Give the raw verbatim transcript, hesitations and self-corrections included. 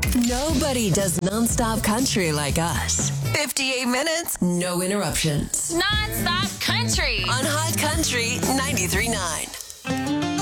Nobody does nonstop country like us. fifty-eight minutes, no interruptions. Non-stop country On Hot Country ninety-three point nine.